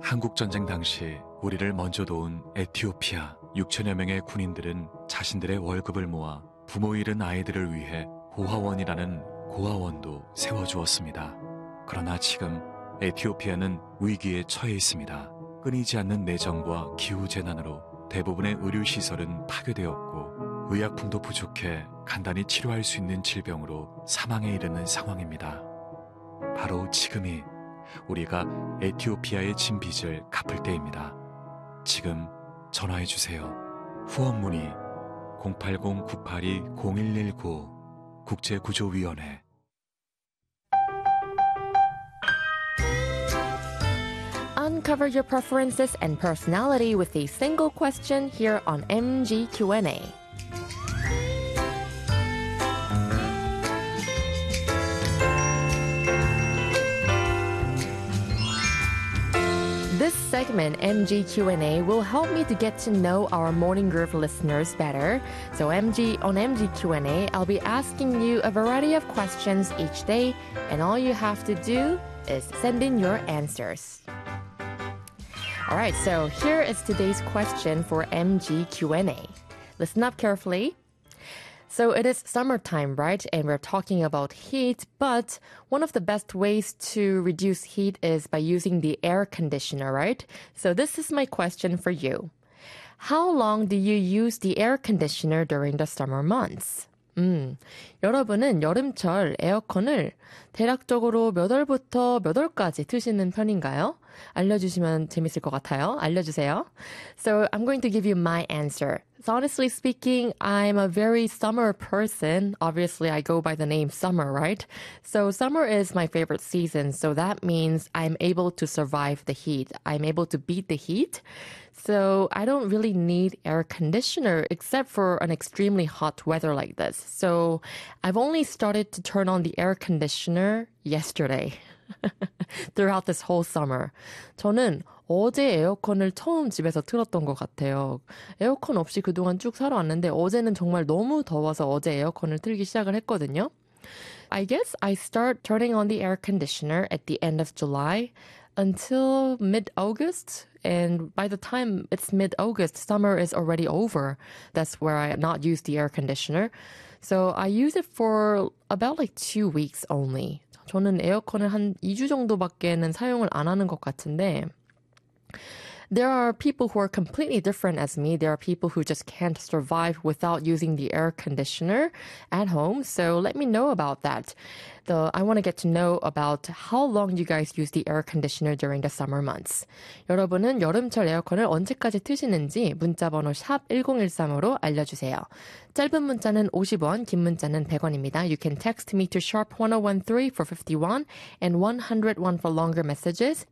한국전쟁 당시 우리를 먼저 도운 에티오피아 6천여 명의 군인들은 자신들의 월급을 모아 부모 잃은 아이들을 위해 고아원이라는 고아원도 세워주었습니다. 그러나 지금 에티오피아는 위기에 처해 있습니다. 끊이지 않는 내정과 기후재난으로 대부분의 의료시설은 파괴되었고 의약품도 부족해 간단히 치료할 수 있는 질병으로 사망에 이르는 상황입니다. 바로 지금이 우리가 에티오피아의 진 빚을 갚을 때입니다. 지금 전화해주세요. 후원 문의 080-982-0119 국제구조위원회. Uncover your preferences and personality with a single question here on MG Q&A. This segment, MG Q&A, will help me to get to know our Morning Groove listeners better. So on MG Q&A, I'll be asking you a variety of questions each day, and all you have to do is send in your answers. All right, so here is today's question for MG Q&A. Listen up carefully. So it is summertime, right? And we're talking about heat, but one of the best ways to reduce heat is by using the air conditioner, right? So this is my question for you. How long do you use the air conditioner during the summer months? 여러분은 여름철 에어컨을 대략적으로 몇 월부터 몇 월까지 트시는 편인가요? 알려주시면 재밌을 것 같아요. 알려주세요. So I'm going to give you my answer. So honestly speaking, I'm a very summer person. Obviously, I go by the name summer, right? So summer is my favorite season. So that means I'm able to survive the heat. I'm able to beat the heat. So I don't really need air conditioner except for an extremely hot weather like this. So I've only started to turn on the air conditioner yesterday. Throughout this whole summer. 저는 어제 에어컨을 처음 집에서 틀었던 것 같아요. 에어컨 없이 그동안 쭉 살아왔는데 어제는 정말 너무 더워서 어제 에어컨을 틀기 시작을 했거든요. I guess I start turning on the air conditioner at the end of July until mid-August. And by the time it's mid-August, summer is already over. That's where I not use the air conditioner. So I use it for about like 2 weeks only. 저는 에어컨을 한 2주 정도밖에는 사용을 안 하는 것 같은데 There are people who are completely different as me. There are people who just can't survive without using the air conditioner at home. So let me know about that. I want to get to know about how long you guys use the air conditioner during the summer months. 여러분은 여름철 에어컨을 언제까지 트시는지 문자번호 샵 1013으로 알려주세요. 짧은 문자는 50원, 긴 문자는 100원입니다. You can text me to sharp 1013 for 51 and 101 for longer messages.